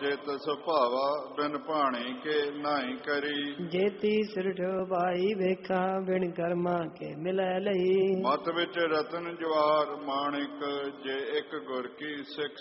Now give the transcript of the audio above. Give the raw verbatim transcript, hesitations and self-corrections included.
ਜਿਤ ਸੁਭਾਵਾ ਬਿਨ ਭਾਣੀ ਕੇ ਨਾਹੀ ਕਰੀ। ਜੇਤੀ ਸਿਰਠੋ ਭਾਈ ਵੇਖਾਂ ਬਿਨ ਕਰਮਾਂ ਕੇ ਮਿਲੈ ਲਈ। ਮਤ ਵਿੱਚ ਰਤਨ ਜਵਾਰ ਮਾਣਿਕ ਜੇ ਇੱਕ ਗੁਰ ਕੀ ਸਿੱਖ